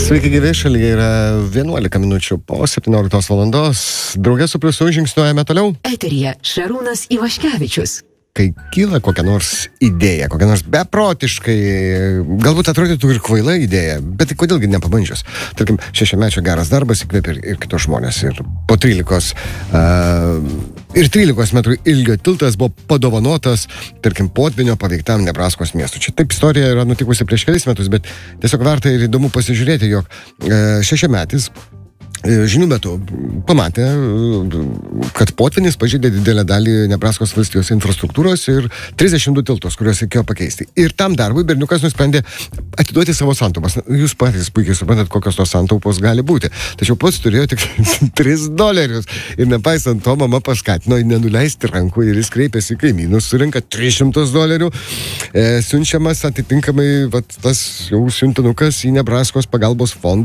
Sveiki gyvi, šalyje yra 11 minučių po 17 valandos. Draugė su pliusu žingsniuojame toliau. Eteryje Šarūnas Ivaškevičius. Kai kyla kokia nors idėja, kokia nors beprotiškai, galbūt atrodytų ir kvaila idėja, bet tai kodėlgi nepabandžius. Tarkim, 6-mečio geras darbas įkvėpė ir kitos žmonės. Ir po 13 metrų ilgio tiltas buvo padovanotas, tarkim, potvynio paveiktam Nebraskos miestui. Čia taip istorija yra nutikusi prieš kelis metus, bet tiesiog verta ir įdomu pasižiūrėti, jog 6-metis žinių metu pamatė, kad potvynis pažeidė didelę dalį Nebraskos valstijos infrastruktūros ir 32 tiltus, kuriuos reikėjo pakeisti. Ir tam darbui berniukas nusprendė atiduoti savo santaupas. Jūs patys puikiai suprantat, kokios tos santaupos gali būti. Tačiau pats turėjo tik $3. Ir nepaisant to, mama paskatino nenuleisti rankų ir jis kreipėsi į kaimynus, surinka $300, siunčiamas atitinkamai tas jau siuntinukas į Nebraskos pagalbos fondą.